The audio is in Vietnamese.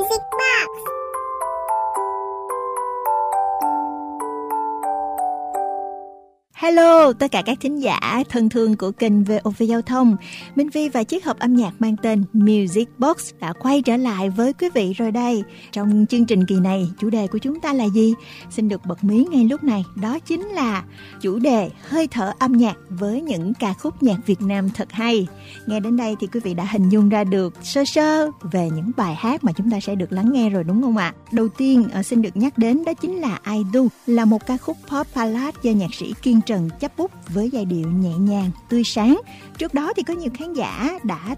Music Box. Hello, tất cả các thính giả thân thương của kênh VOV Giao thông. Minh Phi và chiếc hộp âm nhạc mang tên Music Box đã quay trở lại với quý vị rồi đây. Trong chương trình kỳ này, chủ đề của chúng ta là gì? Xin được bật mí ngay lúc này, đó chính là chủ đề hơi thở âm nhạc với những ca khúc nhạc Việt Nam thật hay. Nghe đến đây thì quý vị đã hình dung ra được sơ sơ về những bài hát mà chúng ta sẽ được lắng nghe rồi đúng không ạ? Đầu tiên xin được nhắc đến đó chính là I Do, là một ca khúc pop ballad do nhạc sĩ Kiên Trần chấp bút với giai điệu nhẹ nhàng, tươi sáng. Trước đó thì có nhiều khán giả đã